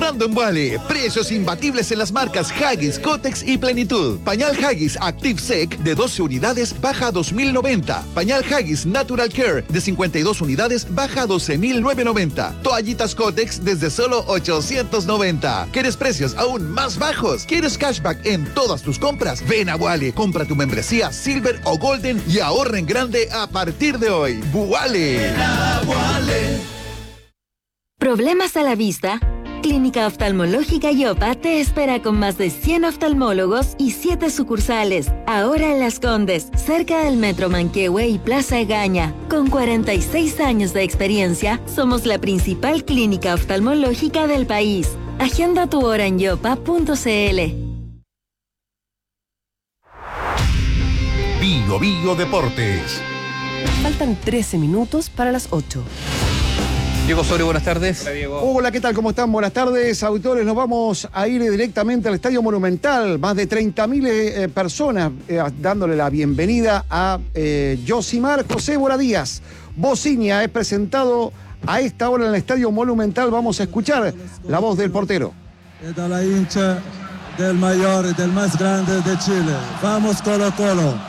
comprando en Wally. Precios imbatibles en las marcas Huggies, Kotex y Plenitud. Pañal Huggies Active Sec de 12 unidades baja a 2.090. Pañal Huggies Natural Care de 52 unidades baja a 12.990. Toallitas Kotex desde solo 890. ¿Quieres precios aún más bajos? ¿Quieres cashback en todas tus compras? Ven a Wally, compra tu membresía Silver o Golden y ahorra en grande a partir de hoy. Wally. ¿Problemas a la vista? Clínica Oftalmológica Yopa te espera con más de 100 oftalmólogos y 7 sucursales. Ahora en Las Condes, cerca del Metro Manquehue y Plaza Egaña. Con 46 años de experiencia, somos la principal clínica oftalmológica del país. Agenda tu hora en yopa.cl. Bio Bio Deportes. Faltan 13 minutos para las 8. Diego Osorio, buenas tardes. Hola, Diego. Hola, ¿qué tal? ¿Cómo están? Buenas tardes, auditores. Nos vamos a ir directamente al Estadio Monumental. Más de 30.000 personas dándole la bienvenida a Yosimar José Bora Díaz. Bociña es presentado a esta hora en el Estadio Monumental. Vamos a escuchar la voz del portero. Da la hincha del mayor, del más grande de Chile. Vamos Colo Colo.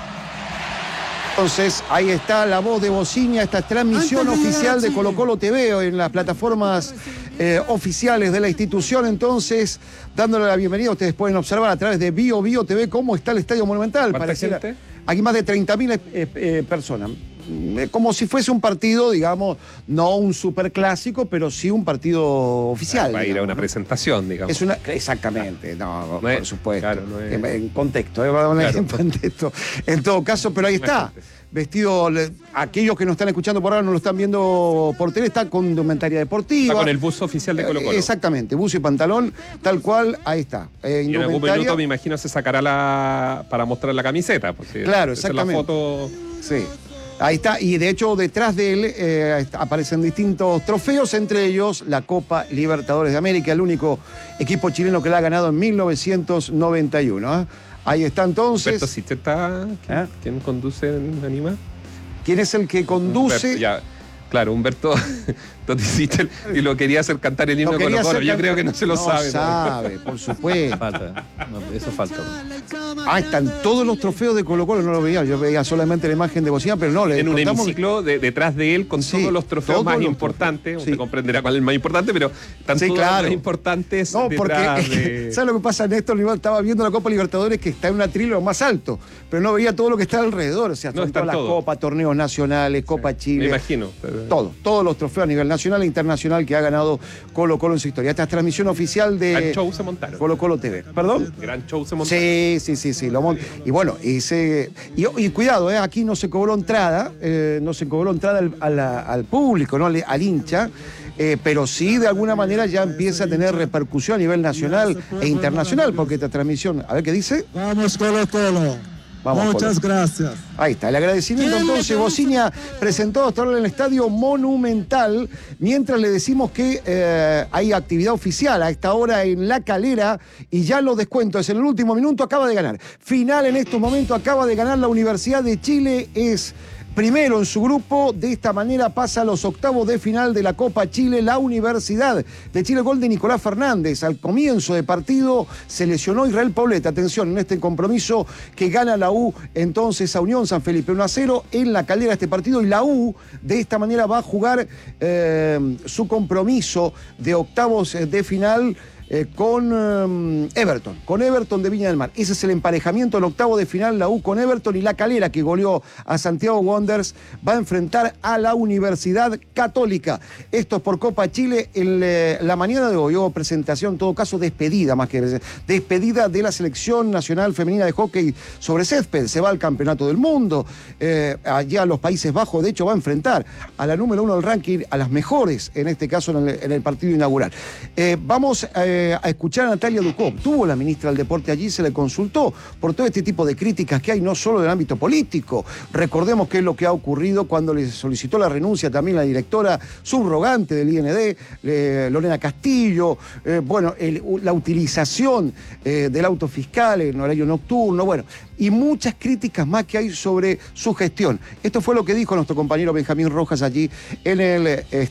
Entonces, ahí está la voz de Bociña, esta transmisión oficial de Colo Colo TV en las plataformas oficiales de la institución. Entonces, dándole la bienvenida, ustedes pueden observar a través de Bio Bio TV cómo está el Estadio Monumental. ¿Cuánta gente? Aquí más de 30.000 personas. Como si fuese un partido, digamos, no un superclásico, pero sí un partido oficial. Va a ir a una presentación, digamos. Exactamente, no por supuesto. Claro, en contexto, en contexto. En todo caso, pero ahí está. Vestido, aquellos que nos están escuchando por ahora no lo están viendo por tele, está con indumentaria deportiva. Está con el buzo oficial de Colo Colo. Exactamente, buzo y pantalón, tal cual, ahí está. Y en algún minuto, me imagino, se sacará para mostrar la camiseta. Claro, exactamente. La foto... Sí. Ahí está, y de hecho detrás de él aparecen distintos trofeos, entre ellos la Copa Libertadores de América, el único equipo chileno que la ha ganado en 1991. ¿eh? Ahí está entonces. Humberto Sicheta, ¿quién conduce en Anima? ¿Quién es el que conduce? Humberto, claro, Humberto Toticiter, y lo quería hacer cantar el himno de Colo Colo. Yo creo que no se lo sabe. No sabe, por supuesto. Eso falta. Están todos los trofeos de Colo Colo, no lo veía. Yo veía solamente la imagen de Bociña, pero no. En un hemiciclo detrás de él con todos los trofeos más importantes. Usted comprenderá cuál es el más importante, pero están todos los más importantes detrás de... ¿Sabes lo que pasa, Néstor? Estaba viendo la Copa Libertadores que está en una trilo más alto, pero no veía todo lo que está alrededor. O sea, son todas las copas, torneos nacionales, Copa Chile. Me imagino. Todos los trofeos a nivel nacional e internacional que ha ganado Colo Colo en su historia. Esta es transmisión oficial de Gran show se montaron. Colo Colo TV. ¿Perdón? Gran show se montaron. Sí. Y bueno, y cuidado, aquí no se cobró entrada, al público, ¿no? Al hincha. Pero sí, de alguna manera ya empieza a tener repercusión a nivel nacional e internacional, porque esta transmisión, a ver qué dice. Vamos Colo Colo. Muchas gracias. Ahí está, el agradecimiento. Entonces, Bociña presentó hasta ahora en el Estadio Monumental, mientras le decimos que hay actividad oficial a esta hora en La Calera, y ya los descuentos en el último minuto acaba de ganar. Final en estos momentos, acaba de ganar la Universidad de Chile, es primero en su grupo. De esta manera pasa a los octavos de final de la Copa Chile la Universidad de Chile. Gol de Nicolás Fernández. Al comienzo de partido se lesionó Israel Pauleta. Atención en este compromiso que gana la U entonces a Unión San Felipe 1-0 en La Calera este partido, y la U de esta manera va a jugar su compromiso de octavos de final con Everton de Viña del Mar. Ese es el emparejamiento del octavo de final, la U con Everton, y La Calera, que goleó a Santiago Wanderers, va a enfrentar a la Universidad Católica. Esto es por Copa Chile. En la mañana de hoy hubo presentación, en todo caso despedida, más que despedida de la selección nacional femenina de hockey sobre césped. Se va al Campeonato del Mundo, allá a los Países Bajos. De hecho va a enfrentar a la número 1 del ranking, a las mejores, en este caso en el partido inaugural. Vamos a escuchar a Natalia Ducó. Tuvo la ministra del Deporte allí, se le consultó por todo este tipo de críticas que hay, no solo del ámbito político. Recordemos qué es lo que ha ocurrido cuando le solicitó la renuncia también la directora subrogante del IND, Lorena Castillo, la utilización del auto fiscal en horario nocturno, y muchas críticas más que hay sobre su gestión. Esto fue lo que dijo nuestro compañero Benjamín Rojas allí en el